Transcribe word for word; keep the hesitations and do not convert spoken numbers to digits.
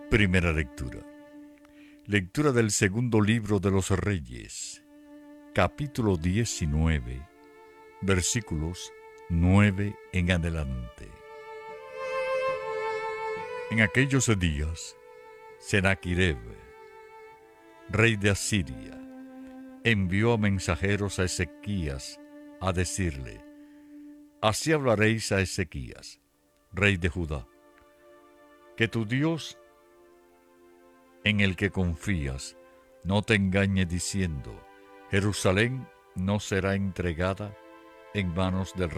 Primera lectura. Lectura del segundo libro de los Reyes, capítulo diecinueve, versículos nueve en adelante. En aquellos días, Sennaquerib, rey de Asiria, envió a mensajeros a Ezequías a decirle: Así hablaréis a Ezequías, rey de Judá, que tu Dios, en el que confías, no te engañe diciendo: Jerusalén no será entregada en manos del